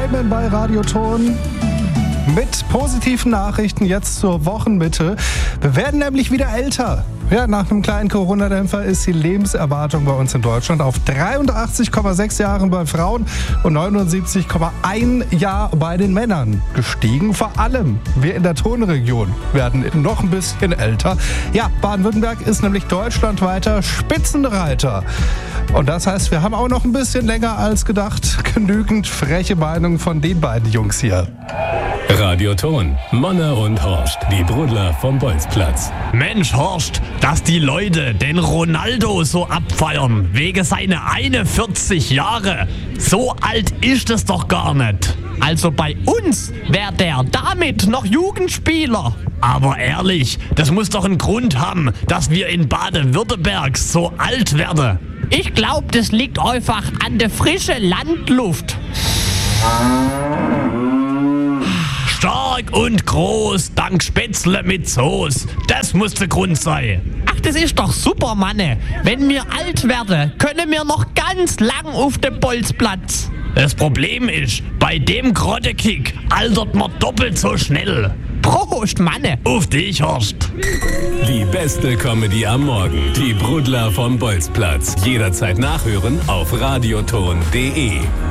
Tillman bei Radioton. Mit positiven Nachrichten jetzt zur Wochenmitte. Wir werden nämlich wieder älter. Ja, nach einem kleinen Corona-Dämpfer ist die Lebenserwartung bei uns in Deutschland auf 83,6 Jahren bei Frauen und 79,1 Jahr bei den Männern gestiegen. Vor allem wir in der Tonregion werden noch ein bisschen älter. Ja, Baden-Württemberg ist nämlich deutschlandweiter Spitzenreiter. Und das heißt, wir haben auch noch ein bisschen länger als gedacht genügend freche Meinungen von den beiden Jungs hier. Radioton, Monne und Horst, die Brudler vom Bolzplatz. Mensch, Horst, dass die Leute den Ronaldo so abfeiern, wegen seiner 41 Jahre. So alt ist es doch gar nicht. Also bei uns wäre der damit noch Jugendspieler. Aber ehrlich, das muss doch einen Grund haben, dass wir in Baden-Württemberg so alt werden. Ich glaube, das liegt einfach an der frischen Landluft. Stark und groß, dank Spätzle mit Soße. Das muss der Grund sein. Ach, das ist doch super, Manne. Wenn wir alt werden, können wir noch ganz lang auf dem Bolzplatz. Das Problem ist, bei dem Grottekick altert man doppelt so schnell. Prost, Manne. Auf dich, Horst. Die beste Comedy am Morgen. Die Brudler vom Bolzplatz. Jederzeit nachhören auf radioton.de.